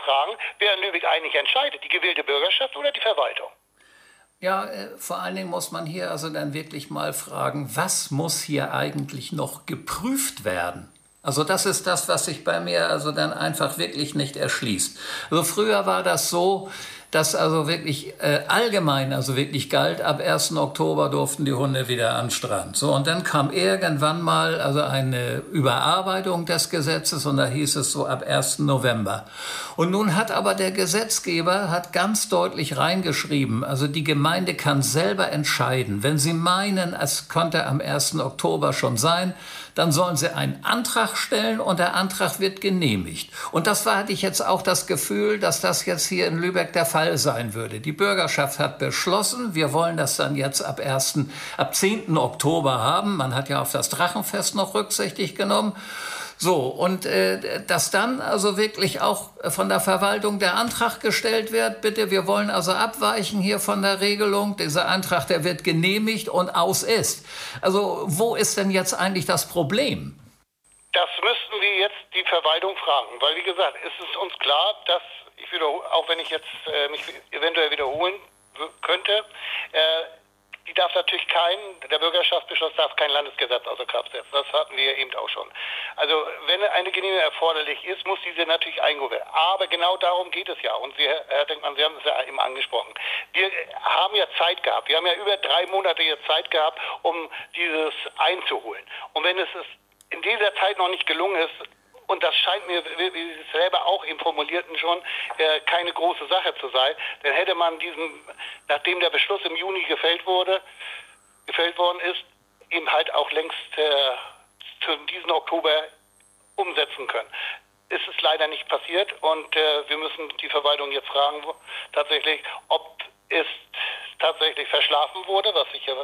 fragen, wer in Lübeck eigentlich entscheidet, die gewählte Bürgerschaft oder die Verwaltung. Ja, vor allen Dingen muss man hier also dann wirklich mal fragen, was muss hier eigentlich noch geprüft werden? Also das ist das, was sich bei mir also dann einfach wirklich nicht erschließt. Also früher war das so, dass also wirklich allgemein also wirklich galt, ab 1. Oktober durften die Hunde wieder an den Strand. So, und dann kam irgendwann mal also eine Überarbeitung des Gesetzes und da hieß es so ab 1. November. Und nun hat aber der Gesetzgeber hat ganz deutlich reingeschrieben, also die Gemeinde kann selber entscheiden, wenn sie meinen, es könnte am 1. Oktober schon sein, dann sollen sie einen Antrag stellen und der Antrag wird genehmigt. Und hatte ich jetzt auch das Gefühl, dass das jetzt hier in Lübeck der Fall sein würde. Die Bürgerschaft hat beschlossen, wir wollen das dann jetzt ab 10. Oktober haben. Man hat ja auf das Drachenfest noch rücksichtig genommen. So, und dass dann also wirklich auch von der Verwaltung der Antrag gestellt wird, bitte, wir wollen also abweichen hier von der Regelung, dieser Antrag, der wird genehmigt und aus ist. Also wo ist denn jetzt eigentlich das Problem? Das müssten wir jetzt die Verwaltung fragen, weil wie gesagt, ist es uns klar, dass, auch wenn ich jetzt mich eventuell wiederholen könnte, die darf natürlich der Bürgerschaftsbeschluss darf kein Landesgesetz außer Kraft setzen. Das hatten wir eben auch schon. Also wenn eine Genehmigung erforderlich ist, muss diese natürlich eingeholt werden. Aber genau darum geht es ja. Und Herr Denkmann, Sie haben es ja eben angesprochen. Wir haben ja Zeit gehabt. Wir haben ja über 3 Monate jetzt Zeit gehabt, um dieses einzuholen. Und wenn es in dieser Zeit noch nicht gelungen ist, und das scheint mir, wie Sie es selber auch eben formulierten schon, keine große Sache zu sein, dann hätte man nachdem der Beschluss im Juni gefällt worden ist, eben halt auch längst zu diesem Oktober umsetzen können. Es ist leider nicht passiert und wir müssen die Verwaltung jetzt fragen, tatsächlich, ob es tatsächlich verschlafen wurde, was ich ja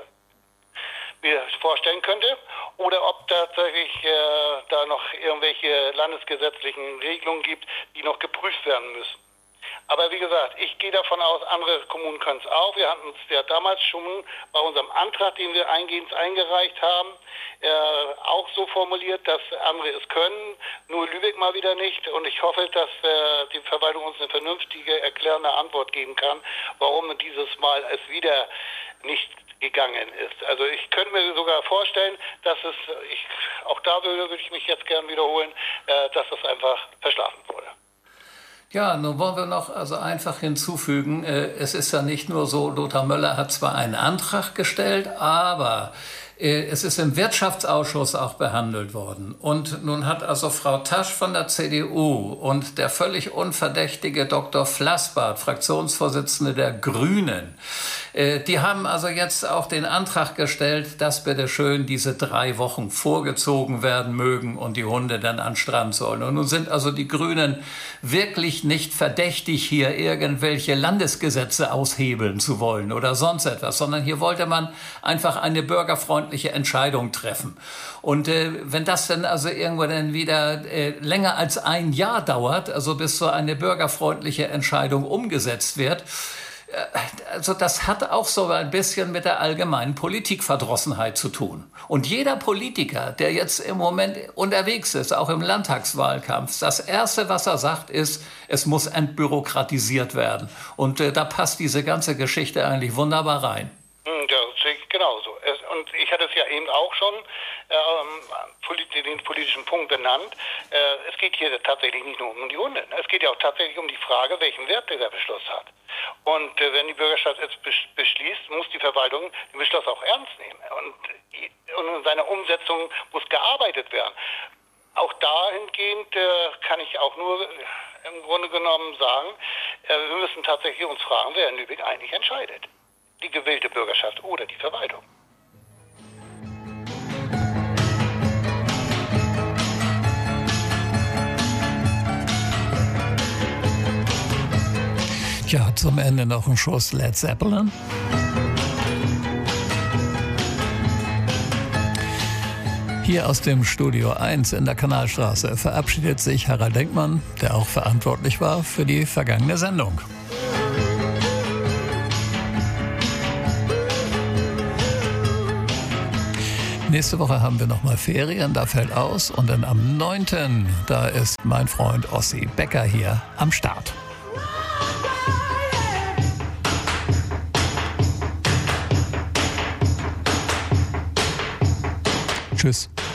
mir vorstellen könnte, oder ob tatsächlich da noch irgendwelche landesgesetzlichen Regelungen gibt, die noch geprüft werden müssen. Aber wie gesagt, ich gehe davon aus, andere Kommunen können es auch. Wir hatten es ja damals schon bei unserem Antrag, den wir eingehend eingereicht haben, auch so formuliert, dass andere es können, nur Lübeck mal wieder nicht. Und ich hoffe, dass die Verwaltung uns eine vernünftige, erklärende Antwort geben kann, warum dieses Mal es wieder nicht gegangen ist. Also ich könnte mir sogar vorstellen, dass auch da würde ich mich jetzt gern wiederholen, dass es einfach verschlafen wurde. Ja, nun wollen wir noch also einfach hinzufügen, es ist ja nicht nur so, Lothar Möller hat zwar einen Antrag gestellt, aber es ist im Wirtschaftsausschuss auch behandelt worden. Und nun hat also Frau Tasch von der CDU und der völlig unverdächtige Dr. Flassbart, Fraktionsvorsitzende der Grünen, die haben also jetzt auch den Antrag gestellt, dass bitte schön diese 3 Wochen vorgezogen werden mögen und die Hunde dann an den Strand sollen. Und nun sind also die Grünen wirklich nicht verdächtig, hier irgendwelche Landesgesetze aushebeln zu wollen oder sonst etwas, sondern hier wollte man einfach eine bürgerfreundliche Entscheidung treffen. Und wenn das dann also irgendwann dann wieder länger als 1 Jahr dauert, also bis so eine bürgerfreundliche Entscheidung umgesetzt wird, also das hat auch so ein bisschen mit der allgemeinen Politikverdrossenheit zu tun. Und jeder Politiker, der jetzt im Moment unterwegs ist, auch im Landtagswahlkampf, das Erste, was er sagt, ist, es muss entbürokratisiert werden. Und da passt diese ganze Geschichte eigentlich wunderbar rein. Ja, das sehe ich genauso. Und ich hatte es ja eben auch schon den politischen Punkt benannt. Es geht hier tatsächlich nicht nur um die Hunde. Es geht ja auch tatsächlich um die Frage, welchen Wert dieser Beschluss hat. Und wenn die Bürgerschaft es beschließt, muss die Verwaltung den Beschluss auch ernst nehmen. Und in seiner Umsetzung muss gearbeitet werden. Auch dahingehend kann ich auch nur im Grunde genommen sagen, wir müssen tatsächlich uns fragen, wer in Lübeck eigentlich entscheidet. Die gewählte Bürgerschaft oder die Verwaltung. Ja, zum Ende noch ein Schuss Led Zeppelin. Hier aus dem Studio 1 in der Kanalstraße verabschiedet sich Harald Denkmann, der auch verantwortlich war für die vergangene Sendung. Nächste Woche haben wir nochmal Ferien, da fällt aus. Und dann am 9. da ist mein Freund Ossi Becker hier am Start. Tschüss.